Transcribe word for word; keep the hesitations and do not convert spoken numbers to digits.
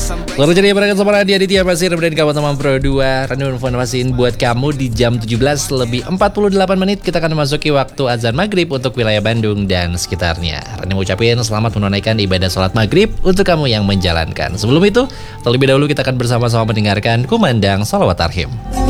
Lalu jadi berangkat sama Radi Aditya masih dan kawan teman Pro dua. Rani informasiin buat kamu di jam tujuh belas lebih empat puluh delapan menit kita akan memasuki waktu azan maghrib untuk wilayah Bandung dan sekitarnya. Rani mengucapkan selamat menunaikan ibadah sholat maghrib untuk kamu yang menjalankan. Sebelum itu, terlebih dahulu kita akan bersama-sama mendengarkan kumandang Shalawat Tarhim.